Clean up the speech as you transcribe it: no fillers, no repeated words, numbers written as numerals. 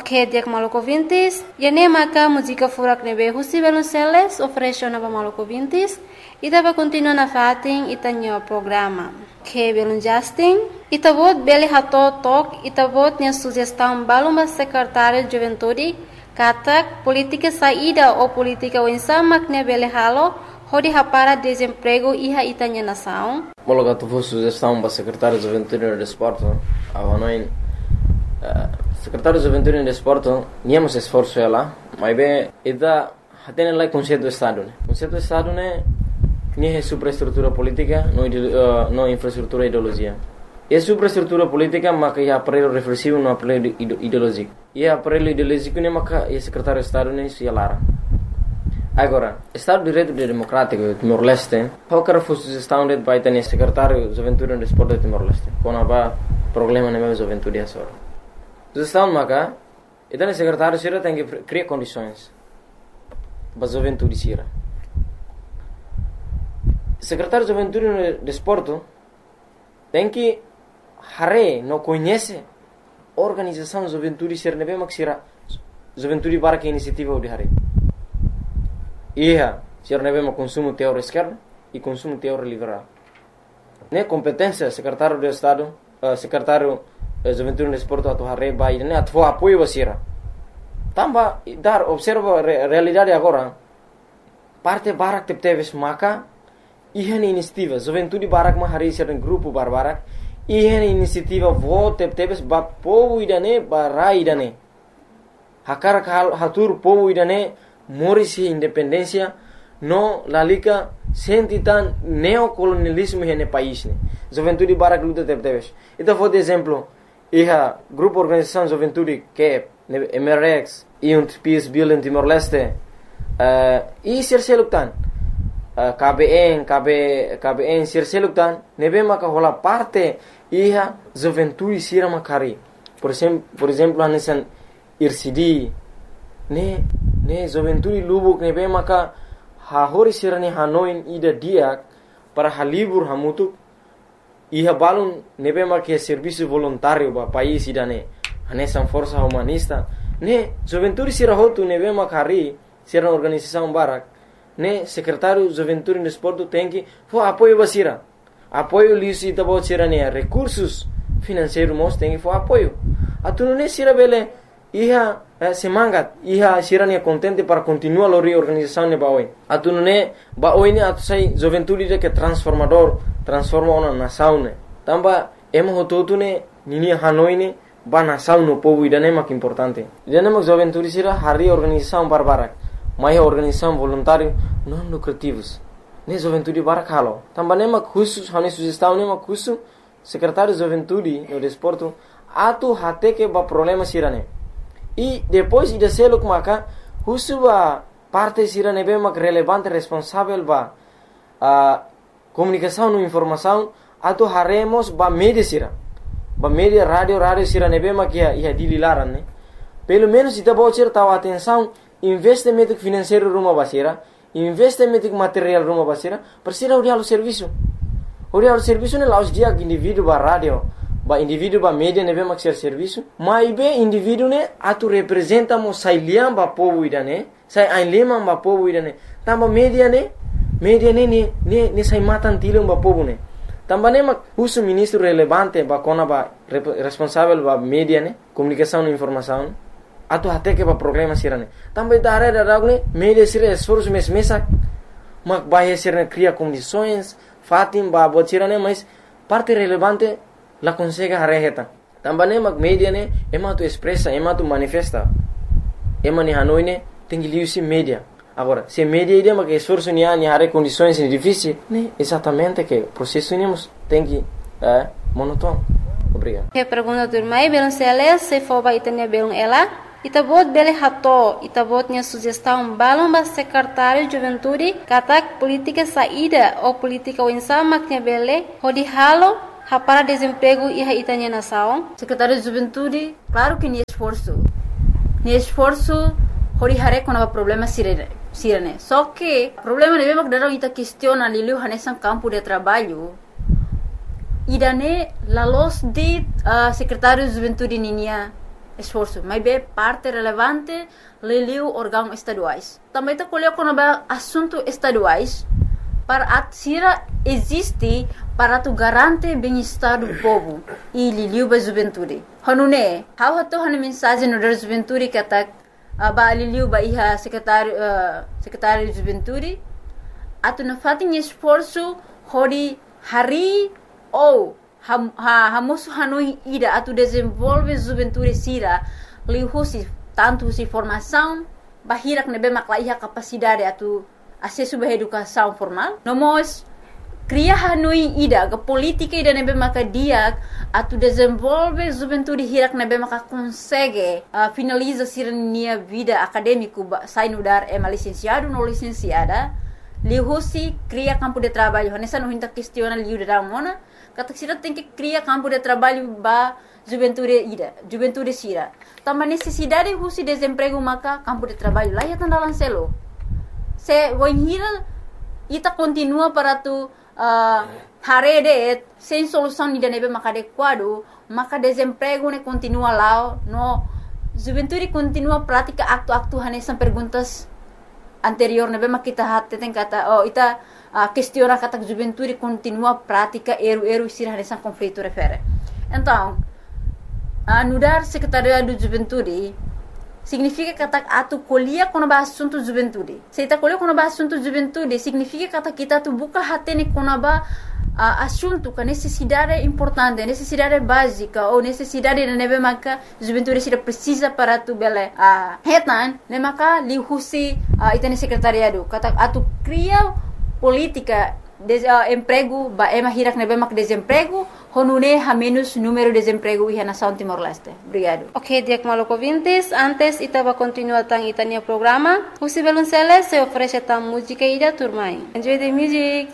Ok, dia Maluco Vintes. E nem maca música furak nebe Husi Velonceles oferece na Maluco Vintes. E dava continua na fatin itanyo programa. Que belum Justin. Itabot beli hato tok. Itabot nya sugestão baluma secretário de Juventude. Katak política saída ou política wensamak ne beli halo. Hodi hapara desemprego iha itanya nação. Mologa tu sugestão para secretário de Juventude e Desporto. Avanoin secretário de Juventude e Desporto, niamos esforço ela, mas bem, ida tem lá conceito do Estado, né? Conceito do Estado né, nem é superestrutura política, não infraestrutura ideologia. É superestrutura política, mas é aparelho reflexivo, não aparelho ideológico. E aparelho ideológico né, mas é secretário de Estado né, se alara. Agora, Estado de Direito Democrático Timor-Leste, qualquer sugestão de vai ter secretário de Juventude e Desporto de Timor-Leste, quando há problema na minha juventude é só. Sugestão maka, então o secretário Sira tem que criar condições para a juventude Sira. Secretário de Juventude e Desporto tem que não conhece a organização de juventude Sira, não é mais Sira, juventude para que iniciativa de Hare. Sira não é mais consumo teórico esquerdo e consumo teórico liberal. Né competência secretário de Estado, secretário Juventude no Desporto atau Hare Bai ini atau apoio basira. Tambah dar observa realidade agora. Parte barak teves maka ihan inisiativa Juventude barak mahari sering grupo barbarak ihan inisiativa vote teves ba povo idane barai idane. Hakar hatur povo idane morisi independência no lalika sentitan neocolonialismo hene país ne. Juventude barak luta teves. Itu foi de exemplo. Iha grupo organização Juventude que é MRX e Peace Building Timor-Leste e Sirseluktan KBN Sirseluktan nebe maka hola parte iha Juventude sira makari por exemplo anesan IRCD ne Juventude Lubuk nebe maka hahori sira ni Hanoi ida dia para halibur hamutuk iha balun nebe make serviço voluntário ba país idane anesan força humanista ne juventude sira hotu nebe makari sira organização barak ne secretário juventude e desporto tem que apoio basira apoio lisi tabo sira ne recursos financeiros mos tem que apoio atunu ne sira bele iha semangat iha sira ne contente para continuar a reorganização ne baoi atunu ne baoi ne atu sai juventude de que transforma uma nação né. Tamba hototu né nini Hanoi né ba nação no povo idane mak importante. Idane mak juventude sira hari organização barbarak. Mai organização voluntário não lucrativos. Ne juventude barak halo. Tamba ne mak khusus hane sugestão ne mak khusus secretário de juventude no desporto atu hate que ba problema sira né. E depois ida selo maka khusus ba parte sira ne be mak relevante responsável ba comunicação e informação atau haremos ba media sira ba media radio sira nebe makia ia dililaran né pelo menos ita bocir tahu atenção investimento financeiro rumah basira investimento material rumah basira persira urial serviço né laos dia indivíduo ba radio ba indivíduo ba media nebe mak serviço mas be indivíduo né atu representa mo sai liam ba povo idane sai ainlema ba povo idane tamba media ne sai matan tilong ba povo ne tamba ne mak uso ministro relevante ba kona ba responsável ba media ne comunicação e informação atu até que ba problema sirane tamba dare ne media sira esforço mesak mak ba sirane cria condições fatim ba botirane mas parte relevante la consegue hareheta tamba ne mak media ne ema tu expressa ema tu manifesta ema ni Hanoi ne tem liusi media. Agora, se media ideia mas que esforço ni hare condições difíceis, né? Exatamente que o processo tem que monótono. Obrigado. Que pergunta do irmão Velonceles se for vai ter belum ela, itabot bele hato, itabot nya sugestão balão ba secretário de juventude, katak política saída ou política winsama que bele, hodi halo para desemprego e itanya nação. Secretário de juventude, claro que ni esforço hori hare kona problema sirene. Só que problema ne memang darang ita questiona liliu hanesan campo de trabalho. Idane lalos de secretário de juventude ninia esforço, mas é parte relevante liliu órgãos estaduais. Também está colhendo com assuntos estaduais para a Sira existe para tu garantir bem-estar do povo e liliu ba juventude. Hanune, how hato han mensagem no da juventude que tá ba liliu ba iha secretário de juventude atu na fatin esforço hori hari ou hamosu hanui ida atu desenvolve juventude Sira lihusi tanto se formação bahirak nebe maklaiha capacidade atu acesso à educação formal. Nós cria hanui ida ke política ida nebe maka dia atu desenvolve juventude hirak nebe maka consegue finaliza sirnia vida acadêmico sai no dar licenciado no licenciada lihusi cria campo de trabalho nessa não hinta questiona liu da mona kata sira tem que cria campo de trabalho ba juventude Sira também necessidade husi desemprego maka campo de trabalho lá ya tandalan selo se wanhira ita continua para tu harede sem solução ni nebe maka adequado maka desemprego ne continua lá no juventude continua prática aktu hanesan perguntas anterior nebe maka kita hatte tem kata ita questiona kata juventude continua prática eru Sira hanesan conflito refere então anudar secretariado de juventude significa que atu colhia quando ba assunto juventude. Se ita colhia quando ba assunto juventude, significa que kita tu buka hatene quando ba assunto que necessidade importante, necessidade básica ou necessidade de nebe maka juventude Sira precisa para tu bele hetan, ne maka lihusi itane secretariado. Kata atu cria política emprego ba hirak nebe mak desemprego honune ha menos número de desemprego e nação Timor-Leste. Obrigado. Ok, Diak Maloko Vintes, antes itaba continua tang itania programa. Husi Belunceles se oferece tang música ida turmai. Enjoy the music.